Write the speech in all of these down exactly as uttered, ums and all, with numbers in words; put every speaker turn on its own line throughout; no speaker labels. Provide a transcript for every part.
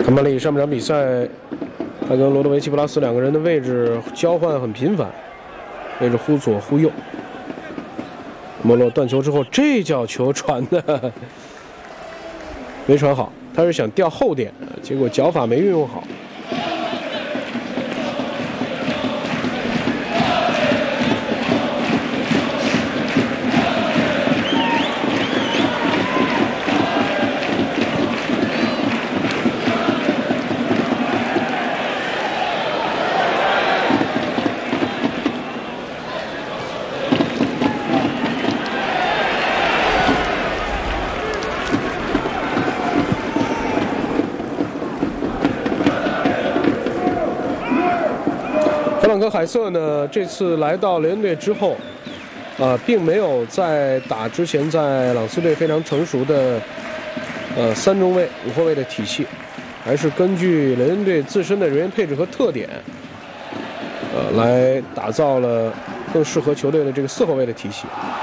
看曼联上半场比赛，他跟罗德维奇·普拉斯两个人的位置交换很频繁，位置忽左忽右。莫洛断球之后，这脚球传的没传好，他是想吊后点，结果脚法没运用好。 弗朗克·海瑟呢，这次来到雷恩队之后，啊、呃，并没有在打之前在朗斯队非常成熟的呃三中卫、五后卫的体系，还是根据雷恩队自身的人员配置和特点，呃，来打造了更适合球队的这个四后卫的体系。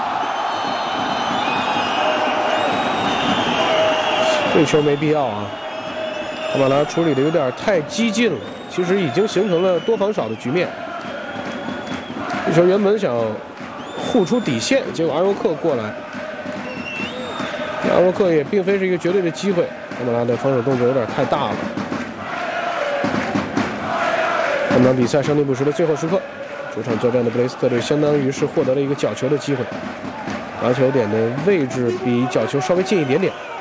这球没必要啊，卡马拉处理的有点太激进了。 其实已经形成了多防少的局面。这球原本想护出底线，结果阿若克过来，阿若克也并非是一个绝对的机会。卡马拉的防守动作有点太大了。本场比赛胜利不时的最后时刻，主场作战的布雷斯特队相当于是获得了一个角球的机会，罚球点的位置比角球稍微近一点点。